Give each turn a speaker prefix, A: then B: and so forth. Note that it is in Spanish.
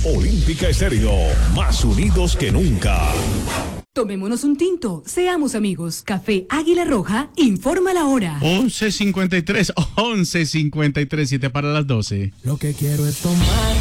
A: Olímpica Estéreo, más unidos que nunca.
B: Tomémonos un tinto, seamos amigos. Café Águila Roja, informa la hora.
C: 11:53, 11:53, 7 para las 12.
D: Lo que quiero es tomar